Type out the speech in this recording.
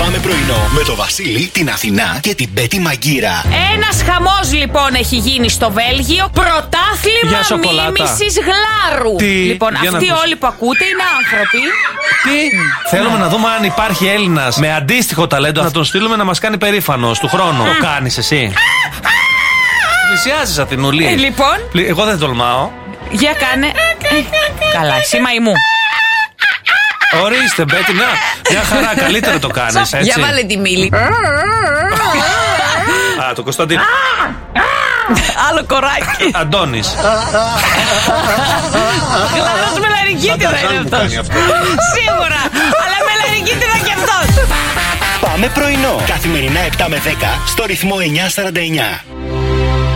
Πάμε πρωινό με το Βασίλη, την Αθηνά και την Πέτη Μαγκύρα. Ένας χαμός λοιπόν έχει γίνει στο Βέλγιο. Πρωτάθλημα μίμησης γλάρου. Λοιπόν, αυτοί όλοι που ακούτε είναι άνθρωποι. Θέλουμε να δούμε αν υπάρχει Έλληνας με αντίστοιχο ταλέντο. Να τον στείλουμε να μας κάνει περήφανος του χρόνου. Το κάνεις εσύ? Πλησιάζεις Αθηνούλη. Λοιπόν. Εγώ δεν τολμάω. Για κάνε. Καλά, εσύ μαϊμού. Ορίστε, Μπέτη, μια χαρά, καλύτερα το κάνεις, έτσι. Για βάλε τη μήλη. Α, το Κωνσταντίνο. Άλλο κοράκι. Αντώνης. Γλάρος με λαρικίτιδα είναι αυτός. Σίγουρα, αλλά με λαρικίτιδα κι αυτός. Πάμε πρωινό. Καθημερινά 7 με 10 στο ρυθμό 949.